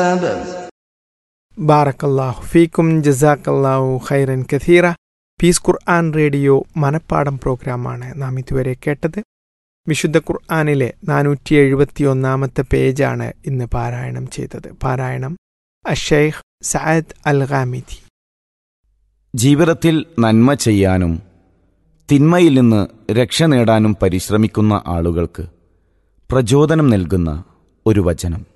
ബാറക്കല്ലാഹു ഫീക്കും ജസാക്കല്ലാഹു ഖൈറൻ കഥീറ. പീസ് ഖുർആൻ റേഡിയോ മനപ്പാടം പ്രോഗ്രാമാണ് നാം ഇതുവരെ കേട്ടത്. വിശുദ്ധ ഖുർആനിലെ 471 പേജാണ് ഇന്ന് പാരായണം ചെയ്തത്. പാരായണം അഷൈഖ് സഅദ് അൽ ഗാമിദി. ജീവിതത്തിൽ നന്മ ചെയ്യാനും തിന്മയിൽ നിന്ന് രക്ഷ നേടാനും പരിശ്രമിക്കുന്ന ആളുകൾക്ക് പ്രചോദനം നൽകുന്ന ഒരു വചനം.